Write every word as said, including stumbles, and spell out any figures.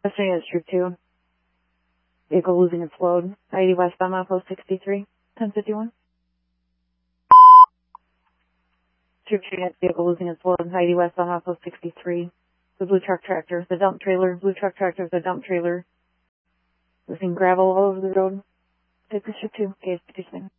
Estimating it's Troop two. Vehicle losing its load. I eighty westbound outpost sixty-three. ten fifty-one. Troop two units, vehicle losing its load. I eighty westbound outpost sixty-three. The blue truck tractor, the dump trailer, blue truck tractor, the dump trailer. Losing gravel all over the road. Take this Troop two. Gauge fifty-six.